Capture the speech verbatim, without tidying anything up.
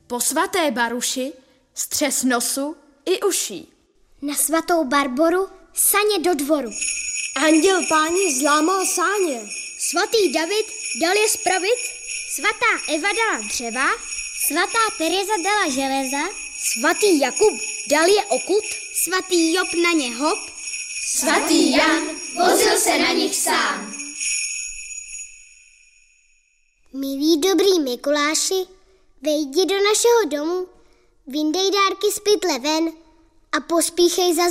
Po svaté Baruši střes nosu i uší. Na svatou Barboru saně do dvoru. Anděl Páni zlámal sáně. Svatý David dal je spravit. Svatá Eva dala dřeva. Svatá Tereza dala železa. Svatý Jakub dal je okut. Svatý Job na ně hop. Svatý Jan vozil se na nich sám. Milí dobrý Mikuláši, vejdi do našeho domu, vyndej dárky z pytle ven a pospíchej za